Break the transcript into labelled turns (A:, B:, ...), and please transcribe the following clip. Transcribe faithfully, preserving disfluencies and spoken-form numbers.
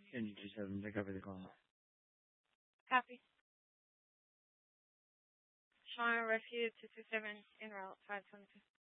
A: And you just have them pick up the call.
B: Copy. Sean Refuge two two seven en route five twenty two.